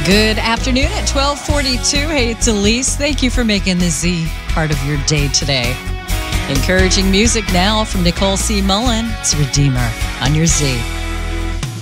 Good afternoon at 12:42. Hey, it's Elise. Thank you for making the Z part of your day today. Encouraging music now from Nicole C. Mullen. It's Redeemer on your Z.